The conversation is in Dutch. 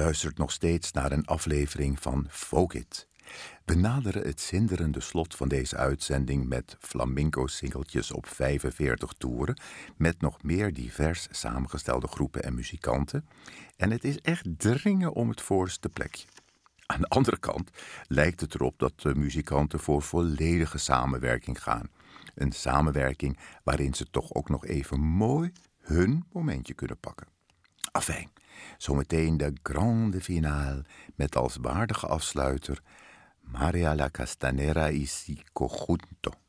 luistert nog steeds naar een aflevering van Folk-It. We naderen het zinderende slot van deze uitzending met flamenco-singeltjes op 45 toeren, met nog meer divers samengestelde groepen en muzikanten. En het is echt dringen om het voorste plekje. Aan de andere kant lijkt het erop dat de muzikanten voor volledige samenwerking gaan. Een samenwerking waarin ze toch ook nog even mooi hun momentje kunnen pakken. Afijn, zometeen de grande finale met als waardige afsluiter Maria la Castanera y Conjunto.